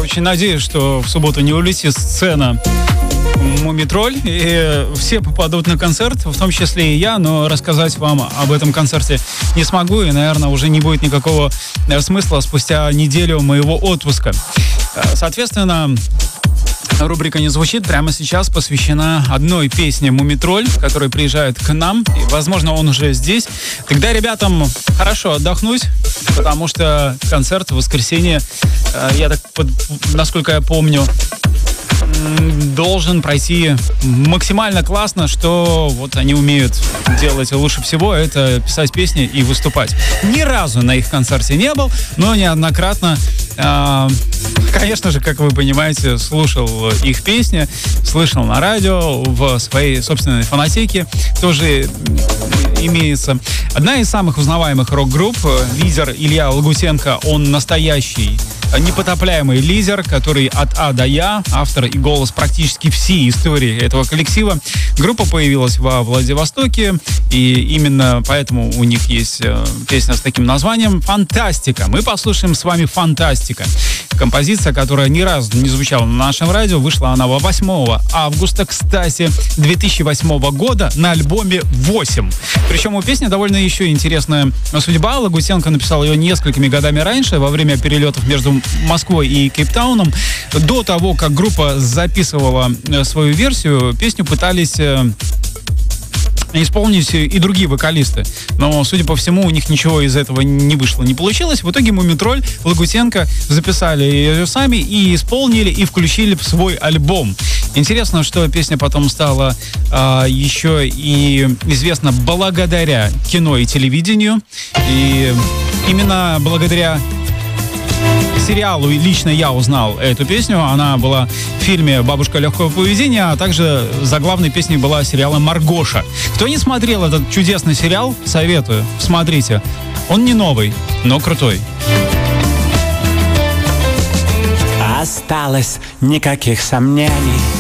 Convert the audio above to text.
очень надеюсь, что в субботу не улетит сцена «Мумий-тролль», и все попадут на концерт, в том числе и я, но рассказать вам об этом концерте не смогу, и, наверное, уже не будет никакого смысла спустя неделю моего отпуска. Соответственно, рубрика «Не звучит» прямо сейчас посвящена одной песне «Мумий-тролль», который приезжает к нам, и, возможно, он уже здесь. Тогда ребятам хорошо отдохнуть, потому что концерт в воскресенье, насколько я помню, должен пройти максимально классно, что вот они умеют делать лучше всего, это писать песни и выступать. Ни разу на их концерте не был, но неоднократно, конечно же, как вы понимаете, слушал их песни, слышал на радио, в своей собственной фонотеке тоже имеется. Одна из самых узнаваемых рок-групп, лидер Илья Лагутенко, он настоящий непотопляемый лидер, который от А до Я, автор и голос практически всей истории этого коллектива. Группа появилась во Владивостоке, и именно поэтому у них есть песня с таким названием «Фантастика». Мы послушаем с вами «Фантастика». Композиция, которая ни разу не звучала на нашем радио, вышла она 8 августа, кстати, 2008 года на альбоме «8». Причем у песни довольно еще интересная судьба. Лагутенко написал ее несколькими годами раньше, во время перелетов между Москвой и Кейптауном. До того, как группа записывала свою версию, песню пытались исполнить и другие вокалисты. Но, судя по всему, у них ничего из этого не вышло, не получилось. В итоге «Мумий-тролль», Лагутенко записали ее сами и исполнили, и включили в свой альбом. Интересно, что песня потом стала еще и известна благодаря кино и телевидению. И именно благодаря сериалу лично я узнал эту песню. Она была в фильме «Бабушка легкого поведения», а также заглавной песней была сериала «Маргоша». Кто не смотрел этот чудесный сериал, советую, смотрите. Он не новый, но крутой. Осталось никаких сомнений.